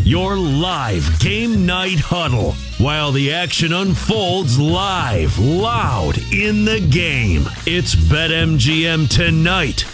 your live game night huddle, while the action unfolds live, loud in the game. It's BetMGM tonight